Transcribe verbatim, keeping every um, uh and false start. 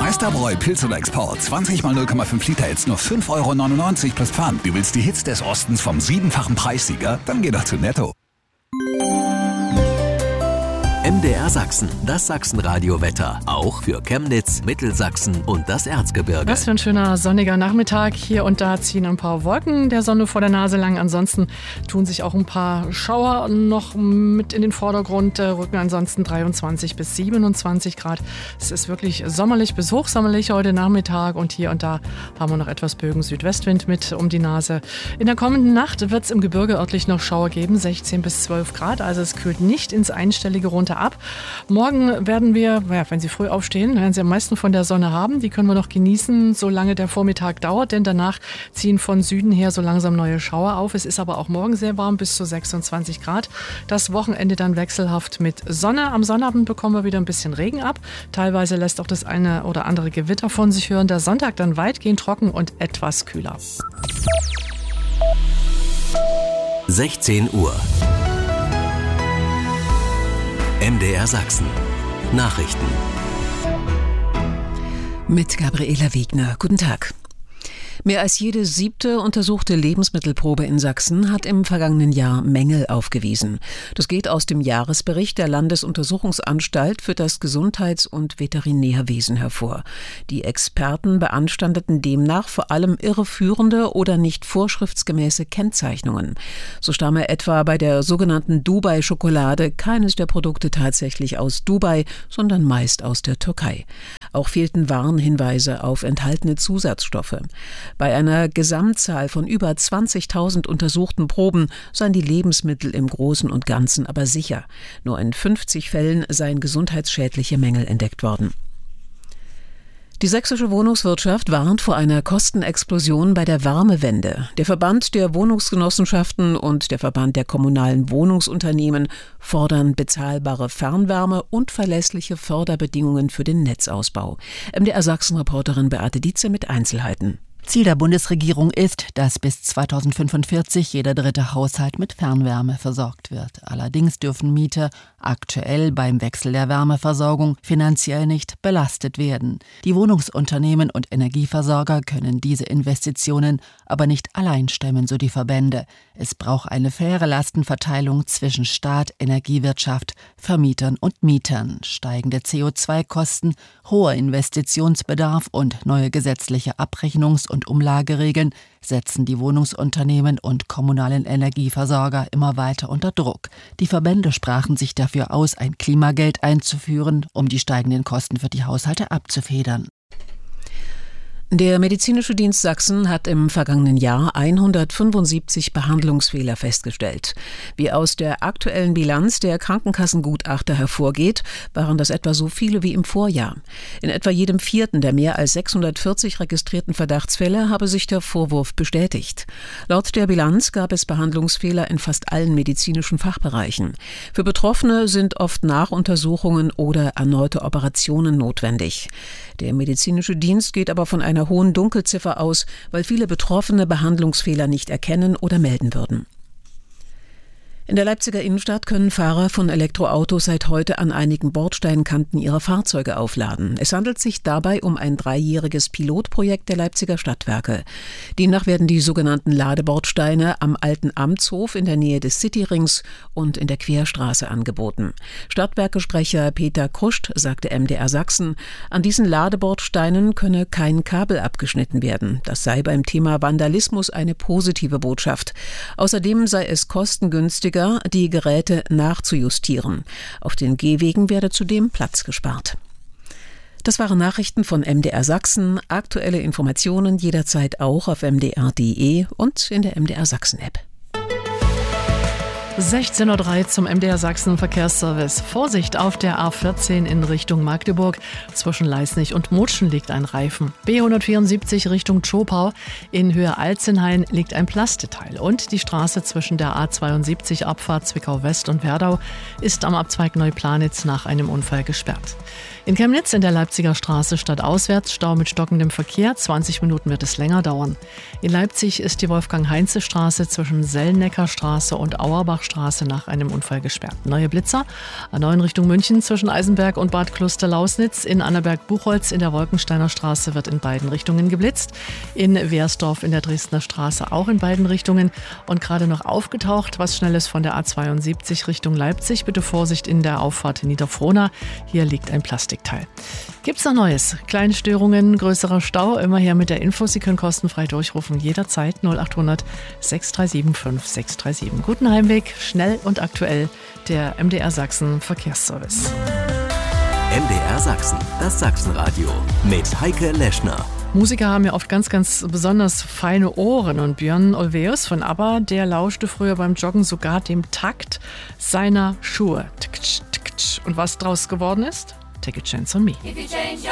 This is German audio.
Meisterbräu Pilz oder Export. zwanzig mal null Komma fünf Liter jetzt nur fünf Euro neunundneunzig plus Pfand. Du willst die Hits des Ostens vom siebenfachen Preissieger? Dann geh doch zu Netto. M D R Sachsen, das Sachsenradio-Wetter. Auch für Chemnitz, Mittelsachsen und das Erzgebirge. Was für ein schöner sonniger Nachmittag. Hier und da ziehen ein paar Wolken der Sonne vor der Nase lang. Ansonsten tun sich auch ein paar Schauer noch mit in den Vordergrund, rücken ansonsten dreiundzwanzig bis siebenundzwanzig Grad. Es ist wirklich sommerlich bis hochsommerlich heute Nachmittag und hier und da haben wir noch etwas Bögen Südwestwind mit um die Nase. In der kommenden Nacht wird es im Gebirge örtlich noch Schauer geben, sechzehn bis zwölf Grad. Also es kühlt nicht ins Einstellige runter ab. Morgen werden wir, ja, wenn Sie früh aufstehen, werden Sie am meisten von der Sonne haben. Die können wir noch genießen, solange der Vormittag dauert, denn danach ziehen von Süden her so langsam neue Schauer auf. Es ist aber auch morgen sehr warm, bis zu sechsundzwanzig Grad. Das Wochenende dann wechselhaft mit Sonne. Am Sonnabend bekommen wir wieder ein bisschen Regen ab. Teilweise lässt auch das eine oder andere Gewitter von sich hören. Der Sonntag dann weitgehend trocken und etwas kühler. sechzehn Uhr. M D R Sachsen. Nachrichten. Mit Gabriela Wegner. Guten Tag. Mehr als jede siebte untersuchte Lebensmittelprobe in Sachsen hat im vergangenen Jahr Mängel aufgewiesen. Das geht aus dem Jahresbericht der Landesuntersuchungsanstalt für das Gesundheits- und Veterinärwesen hervor. Die Experten beanstandeten demnach vor allem irreführende oder nicht vorschriftsgemäße Kennzeichnungen. So stamme etwa bei der sogenannten Dubai-Schokolade keines der Produkte tatsächlich aus Dubai, sondern meist aus der Türkei. Auch fehlten Warnhinweise auf enthaltene Zusatzstoffe. Bei einer Gesamtzahl von über zwanzigtausend untersuchten Proben seien die Lebensmittel im Großen und Ganzen aber sicher. Nur in fünfzig Fällen seien gesundheitsschädliche Mängel entdeckt worden. Die sächsische Wohnungswirtschaft warnt vor einer Kostenexplosion bei der Wärmewende. Der Verband der Wohnungsgenossenschaften und der Verband der kommunalen Wohnungsunternehmen fordern bezahlbare Fernwärme und verlässliche Förderbedingungen für den Netzausbau. M D R Sachsen-Reporterin Beate Dietze mit Einzelheiten. Ziel der Bundesregierung ist, dass bis zweitausendfünfundvierzig jeder dritte Haushalt mit Fernwärme versorgt wird. Allerdings dürfen Mieter aktuell beim Wechsel der Wärmeversorgung finanziell nicht belastet werden. Die Wohnungsunternehmen und Energieversorger können diese Investitionen aber nicht allein stemmen, so die Verbände. Es braucht eine faire Lastenverteilung zwischen Staat, Energiewirtschaft, Vermietern und Mietern. Steigende C O zwei Kosten, hoher Investitionsbedarf und neue gesetzliche Abrechnungs- und Umlageregeln setzen die Wohnungsunternehmen und kommunalen Energieversorger immer weiter unter Druck. Die Verbände sprachen sich dafür aus, ein Klimageld einzuführen, um die steigenden Kosten für die Haushalte abzufedern. Der Medizinische Dienst Sachsen hat im vergangenen Jahr hundertfünfundsiebzig Behandlungsfehler festgestellt. Wie aus der aktuellen Bilanz der Krankenkassengutachter hervorgeht, waren das etwa so viele wie im Vorjahr. In etwa jedem vierten der mehr als sechshundertvierzig registrierten Verdachtsfälle habe sich der Vorwurf bestätigt. Laut der Bilanz gab es Behandlungsfehler in fast allen medizinischen Fachbereichen. Für Betroffene sind oft Nachuntersuchungen oder erneute Operationen notwendig. Der Medizinische Dienst geht aber von einer hohen Dunkelziffer aus, weil viele Betroffene Behandlungsfehler nicht erkennen oder melden würden. In der Leipziger Innenstadt können Fahrer von Elektroautos seit heute an einigen Bordsteinkanten ihre Fahrzeuge aufladen. Es handelt sich dabei um ein dreijähriges Pilotprojekt der Leipziger Stadtwerke. Demnach werden die sogenannten Ladebordsteine am alten Amtshof in der Nähe des Cityrings und in der Querstraße angeboten. Stadtwerkesprecher Peter Kruscht sagte M D R Sachsen, an diesen Ladebordsteinen könne kein Kabel abgeschnitten werden. Das sei beim Thema Vandalismus eine positive Botschaft. Außerdem sei es kostengünstiger, die Geräte nachzujustieren. Auf den Gehwegen werde zudem Platz gespart. Das waren Nachrichten von M D R Sachsen. Aktuelle Informationen jederzeit auch auf m d r punkt d e und in der M D R Sachsen App. sechzehn Uhr drei zum M D R Sachsen Verkehrsservice. Vorsicht auf der A vierzehn in Richtung Magdeburg. Zwischen Leisnig und Mutschen liegt ein Reifen. B hundertvierundsiebzig Richtung Zschopau. In Höhe Alzenhain liegt ein Plasteteil. Und die Straße zwischen der A zweiundsiebzig Abfahrt Zwickau West und Werdau ist am Abzweig Neuplanitz nach einem Unfall gesperrt. In Chemnitz in der Leipziger Straße stadtauswärts Stau mit stockendem Verkehr. zwanzig Minuten wird es länger dauern. In Leipzig ist die Wolfgang-Heinze-Straße zwischen Sellnecker Straße und Auerbach Straße nach einem Unfall gesperrt. Neue Blitzer. A neun Richtung München zwischen Eisenberg und Bad Kloster-Lausnitz. In Annaberg-Buchholz in der Wolkensteiner Straße wird in beiden Richtungen geblitzt. In Wehrsdorf in der Dresdner Straße auch in beiden Richtungen. Und gerade noch aufgetaucht, was Schnelles von der A zweiundsiebzig Richtung Leipzig. Bitte Vorsicht in der Auffahrt in Niederfrohna. Hier liegt ein Plastikteil. Gibt's noch Neues? Kleine Störungen, größerer Stau. Immer her mit der Info. Sie können kostenfrei durchrufen. Jederzeit null acht hundert sechs drei sieben fünf sechs drei sieben. Guten Heimweg, schnell und aktuell. Der M D R Sachsen Verkehrsservice. M D R Sachsen, das Sachsenradio mit Heike Leschner. Musiker haben ja oft ganz, ganz besonders feine Ohren und Björn Ulvaeus von ABBA, der lauschte früher beim Joggen sogar dem Takt seiner Schuhe. Und was draus geworden ist? Take a chance on me.